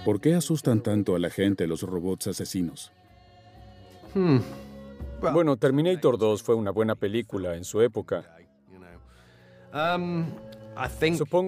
¿Por qué asustan tanto a la gente los robots asesinos? Bueno, Terminator 2 fue una buena película en su época. Supongo